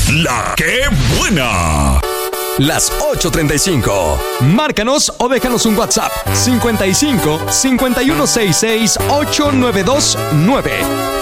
La que buena. Las 8:35. Márcanos o déjanos un WhatsApp. 55 5166 8929.